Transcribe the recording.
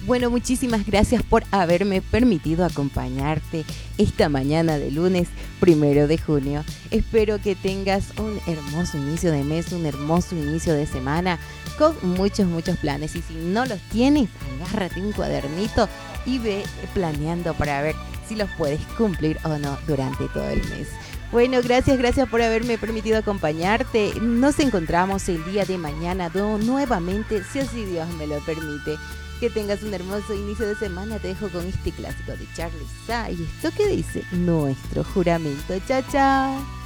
Bueno, muchísimas gracias por haberme permitido acompañarte esta mañana de lunes 1 de junio. Espero que tengas un hermoso inicio de mes, un hermoso inicio de semana con muchos planes. Y si no los tienes, agárrate un cuadernito y ve planeando para ver si los puedes cumplir o no durante todo el mes. Bueno, gracias por haberme permitido acompañarte. Nos encontramos el día de mañana nuevamente, si así Dios me lo permite. Que tengas un hermoso inicio de semana. Te dejo con este clásico de Charly Sa y esto que dice nuestro juramento. Chao, chao.